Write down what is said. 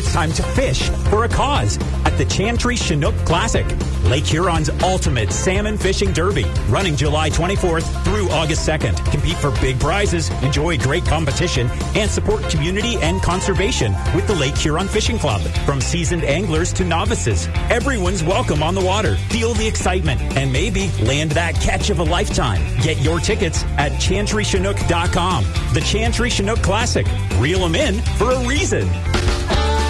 it's time to fish for a cause at the Chantry Chinook Classic, Lake Huron's ultimate salmon fishing derby, running July 24th through August 2nd. Compete for big prizes, enjoy great competition, and support community and conservation with the Lake Huron Fishing Club. From seasoned anglers to novices, everyone's welcome on the water. Feel the excitement and maybe land that catch of a lifetime. Get your tickets at chantrychinook.com. The Chantry Chinook Classic. Reel them in for a reason.